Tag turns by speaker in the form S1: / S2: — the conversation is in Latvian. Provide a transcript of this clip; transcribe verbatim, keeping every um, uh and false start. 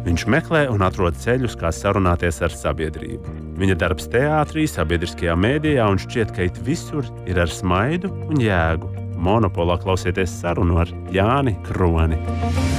S1: Viņš meklē un atrod ceļus, kā sarunāties ar sabiedrību. Viņa darbs teātrī, sabiedriskajā mēdījā un šķiet, ka it visur ir ar smaidu un jēgu. Monopolā klausieties sarunu ar Jāni Kroni.